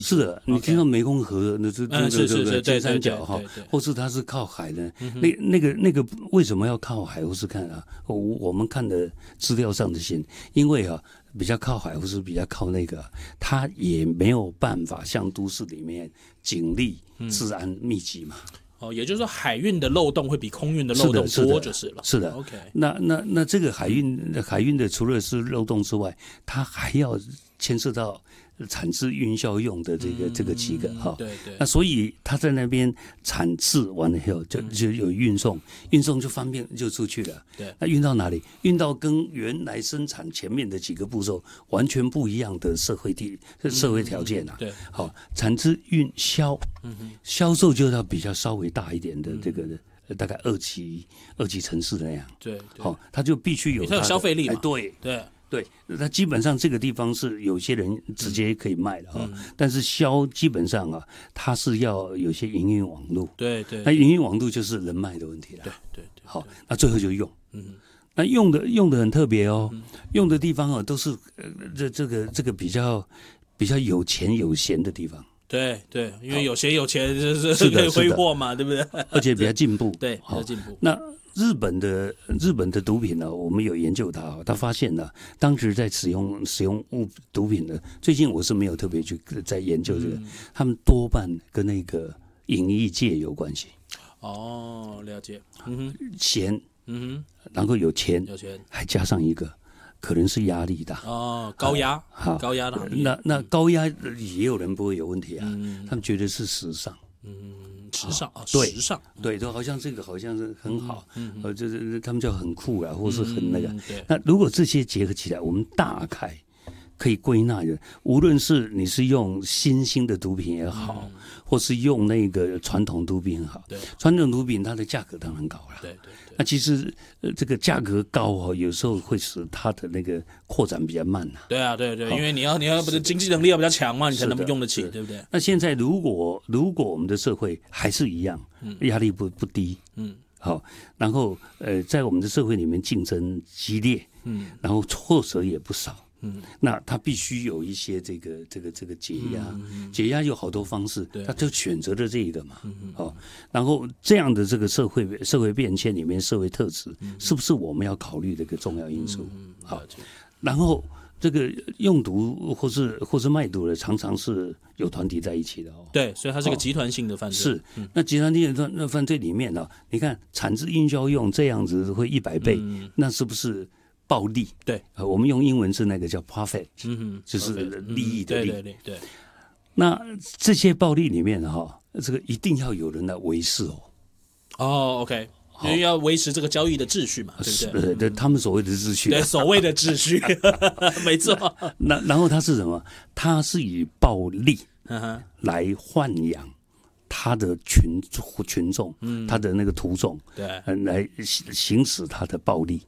是的，你听到湄公河那是金三角哈，或是它是靠海的，那个为什么要靠海？或是看啊，我们看的资料上的线，因为啊比较靠海或是比较靠那个，它也没有办法像都市里面警力治安密集嘛。 也就是说海运的漏洞会比空运的漏洞多就是了。 是的 ，OK。 那这个海运的除了是漏洞之外，它还要牵涉到产制运销用的这个几个哈， 对对。 那所以他在那边产制完了以后，就有运送就方便就出去了。 对， 那运到哪里？运到跟原来生产前面的几个步骤完全不一样的社会条件啊。 对， 好，产制运销，销售就要比较稍微大一点的这个。大概二级城市那样， 对， 好，他就必须有它有消费力嘛， 对，那基本上这个地方是有些人直接可以卖的但是销基本上啊，它是要有些营运网路， 对， 那营运网路就是人脉的问题了， 对， 好，那最后就用，那用的很特别用的地方都是这个比较有钱有闲的地方。 对，因为有闲有钱是可以挥霍嘛，对不对？ 而且比较进步， 对，比较进步。 那日本的毒品呢，我们有研究他发现呢，当时在使用毒品的，最近我是没有特别去在研究这个，他们多半跟那个影艺界有关系。 了解。 闲，然后有钱，还加上一个。可能是压力大高压的行业。 那高压也有人不会有问题啊，他们觉得是时尚， 时尚， 对，就好像这个好像是很好，就是他们就很酷啊，或是很那个。那如果这些结合起来，我们大概可以归纳的，无论是你是用新兴的毒品也好，或是用那个传统毒品也好，传统毒品它的价格当然高了， 对。 那其实这个价格高有时候会使它的那个扩展比较慢呐。 对，因为你要不是经济能力要比较强嘛，你才能用得起，对不对？ 那现在如果我们的社会还是一样，压力不低，好，然后在我们的社会里面竞争激烈，然后挫折也不少。那他必须有一些这个解压，解压有好多方式，他就选择了这个嘛，然后这样的这个社会变迁里面，社会特质是不是我们要考虑的一个重要因素？好，然后这个用毒或是卖毒的，常常是有团体在一起的对，所以它是个集团性的犯罪。 是，那集团性的犯罪里面你看产制运销用这样子会100倍，那是不是？暴利， 对， 我们用英文是那个叫 profit，就是利益的利。 对。 那这些暴利里面这个一定要有人来维持 OK， 因为要维持这个交易的秩序嘛，对不对？ 对，他们所谓的秩序， 对，所谓的秩序，没错。 然后它是什么？它是以暴利来豢养他的群众，他的那个徒众， 对， 来行使他的暴力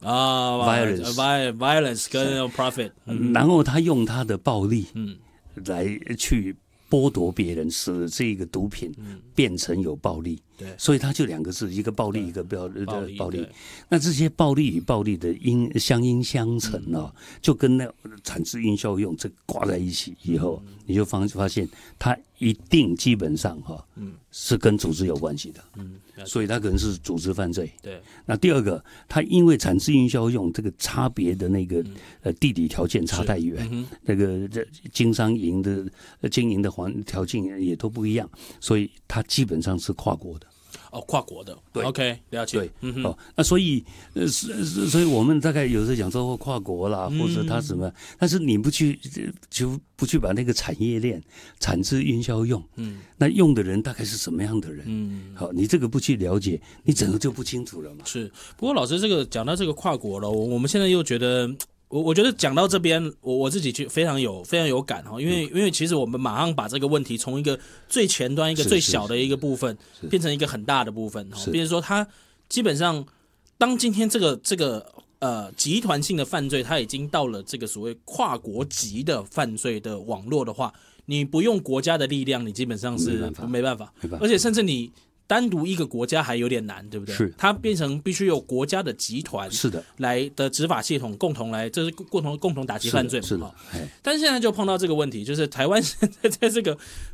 violence 跟 profit， 然后他用他的暴力，来去剥夺别人，使这个毒品变成有暴利。 对， 所以它就2个字，一个暴利，一个暴利。那这些暴利与暴利的相相乘就跟那产制运销用这挂在一起以后，你就发现它一定基本上是跟组织有关系的，所以它可能是组织犯罪。 对， 那第二个，它因为产制运销用这个差别的那个地理条件差太远，那个经营的条件也都不一样，所以它基本上是跨国的。 跨国的，对 ，OK， 了解。 对，那所以我们大概有时候讲说跨国啦，或者它什么，但是你不去把那个产业链、产制运销用，那用的人大概是什么样的人？好，你这个不去了解，你整个就不清楚了嘛。 是，不过老师这个讲到这个跨国了，我们现在又觉得。我觉得讲到这边，我自己就非常有感因为其实我们马上把这个问题从一个最前端、一个最小的一个部分，变成一个很大的部分比如说，它基本上当今天这个集团性的犯罪，它已经到了这个所谓跨国级的犯罪的网络的话，你不用国家的力量，你基本上是没办法，而且甚至你单独一个国家还有点难，对不对？ 是， 它变成必须有国家的集团是的来的执法系统共同来，这是共同打击犯罪嘛。 是的。 但是现在就碰到这个问题，就是台湾现在在这个